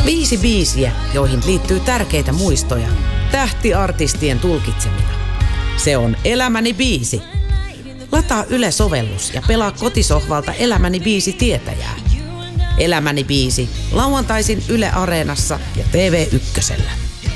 5 biisiä, joihin liittyy tärkeitä muistoja, tähtiartistien tulkitsemina. Se on Elämäni biisi. Lataa Yle-sovellus ja pelaa kotisohvalta Elämäni biisi tietäjää. Elämäni biisi lauantaisin Yle Areenassa ja TV1:llä.